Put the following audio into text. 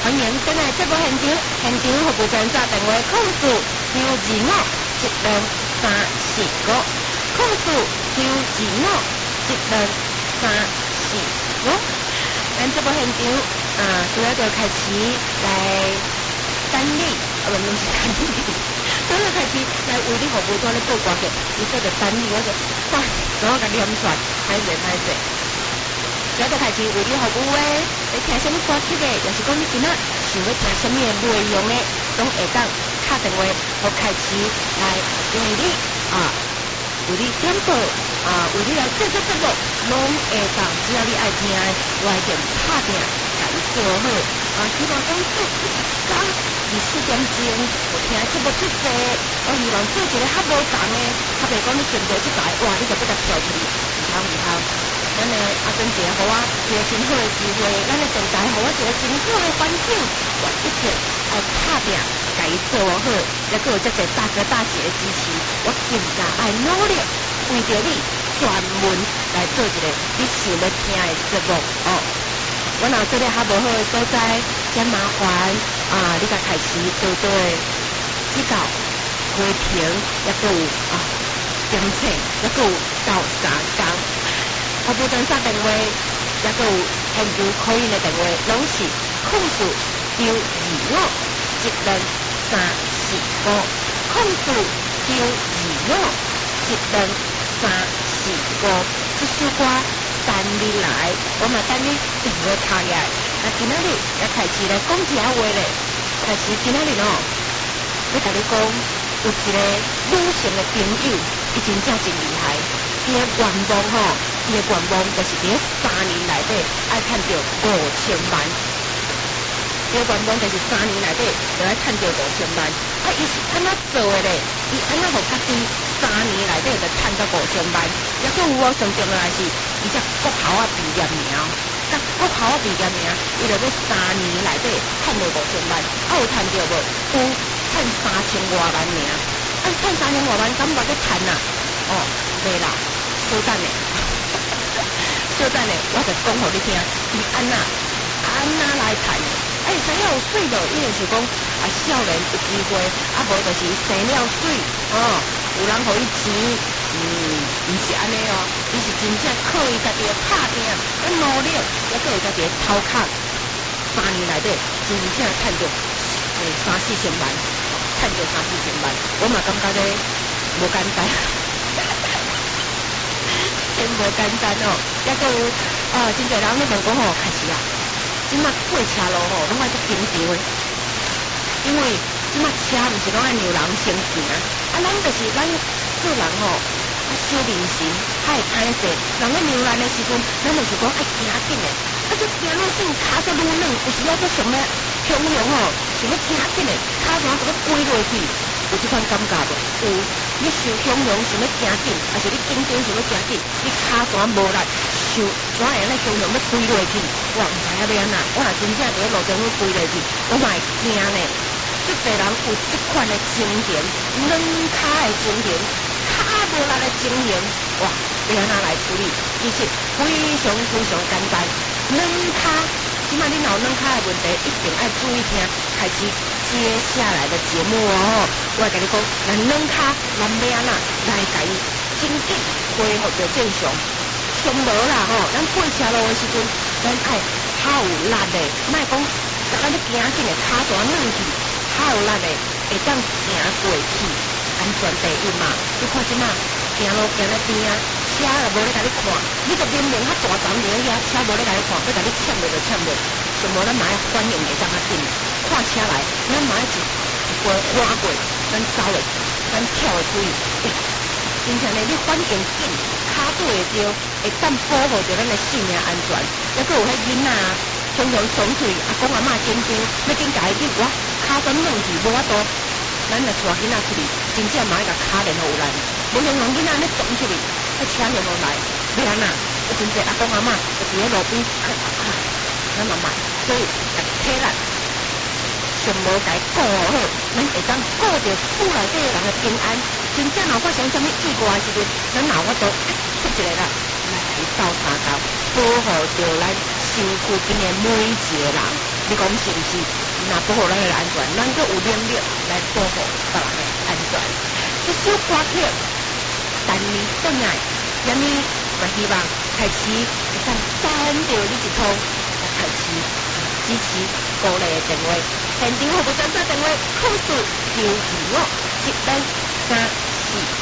欢迎进来节目现场，现场服务站打电话控诉925-12345，控诉925-12345。咱节目现场主要就开始来等你，不是等你，主要开始来为你服务做咧报歌嘅，你说着等你，我就我甲你念算，歹势。主要就开始为你服务诶，你听什么歌曲嘅，又是讲你今仔想要听什么内容诶，拢会当打电话，我开始来为你为你点播为你来做节目，拢会当，只要你爱听诶，我一定拍拼甲伊做好希望讲做一天24点钟，有听节目出世，我希望做一个较无同诶，较袂讲你选择即台，哇，你就要甲跳出去，唔通。咱的真姐，互我一个真好的机会，咱的电台互我一个真好的环境，我一定要打拼，甲伊做好，也佮有遮侪大哥大姐的支持，我更加爱努力，为着你专门来做一个你想要听的节目我若做了较无好的所在，真麻烦你甲开始多多的指教、批评，也佮有检测，也佮有到3工。服务站打电话，也佮有现场可以的电话，拢是控诉925-12345，控诉925-12345。这首歌等你来，我嘛等你电话打来。今仔日也开始来讲一下话咧，开始今仔日要甲你讲，有一个女性的朋友，伊真正真厉害。伊的愿望伊的愿望就是伫3年内底爱赚到5000万。伊的愿望就是3年内底就爱赚到5000万。伊是安怎做的咧？伊安怎互家己3年内底就赚到5000万？也佮有上重要的是，伊只国校毕业名，甲国校毕业名，伊就要3年内底赚到5000万。有赚到无？有赚3000多万名。赚3000多万，敢无要赚啊？袂啦，小等咧，我就讲互你听，伊安那来赚的。生了有水无？伊就是讲少年有机会，无就是生了水有人互伊钱，毋是安尼伊是真正靠伊家己的拍拼，努力，也佮伊家己的头壳，3年内底真正赚到3-4千万，赚到3-4千万，我嘛感觉咧无简单。真无简单也佮有真侪人咧问讲开始即马过车路拢爱足紧张的，因为即马车毋是拢爱让人先行咱就是咱做人小人心，较会歹势，人咧让咱的时阵，咱就是讲爱行紧的，这行愈紧，骹煞愈软，有时仔佫想要汹涌想要行紧的，骹山佫飞落去。有这款感觉无？有，你受汹涌想要行紧，还是你紧张想要行紧？你骹山无力，受怎样咧汹涌要飞落去？我唔知影要安怎。我若真正伫咧路中要飞落去，我嘛会惊呢。即个人有这款的情形，软骹的情形，骹无力的情形，哇，要安怎来处理？其实非常简单，软骹。即摆你若有软骹的问题，一定要注意听，开始接下来的节目我会甲你讲，咱软骹咱要安怎来甲伊真紧恢复到正常。上无啦咱过车路的时阵，咱爱较有力的，莫讲咱咧行紧的骹大软去，较有力的会当行过去，安全第一嘛。你看即摆行路行咧边车也无咧甲你看，你就明明较大站伫咧遐，车无咧甲你看，要甲你抢落就抢落。上无咱嘛要反应会当较紧，看车来，咱嘛要一过划过，咱走的，咱跳的注意。真正咧，你反应紧，骹对会着，会当保护着咱的性命安全。还佫有迄囡仔常常撞嘴，阿公阿嬷紧张，要紧甲伊紧我骹转软去，无法度。咱若带囡仔出去，真正嘛要甲骹连互有力，无像人囡仔咧撞出去，迄车连互来，要安怎？有真济阿公阿嬷就伫咧路边咱慢慢，所以甲体力上无甲伊顾好，咱会当顾着厝内底人的平安。真正若发生什么意外的时阵，咱若法度出一个啦，来斗相共，保护着咱身躯边的每一个人。 你讲是不是？那保护咱的安全，咱就有能力来保护别人的安全。这首歌曲，但你转来，也你嘛希望开始会当转到你一通，来开始支持鼓励的电话，现场服务专线电话：控诉9257034。